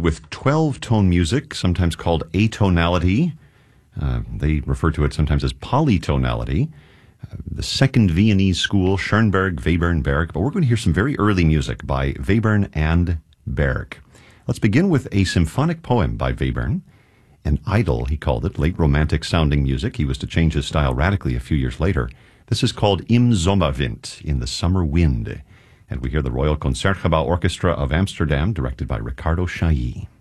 with 12-tone music, sometimes called atonality. They refer to it sometimes as polytonality. The second Viennese school, Schoenberg, Webern, Berg. But we're going to hear some very early music by Webern and Berg. Let's begin with a symphonic poem by Webern. An idyll, he called it, late romantic-sounding music. He was to change his style radically a few years later. This is called Im Sommerwind, in the summer wind. And we hear the Royal Concertgebouw Orchestra of Amsterdam, directed by Ricardo Chailly.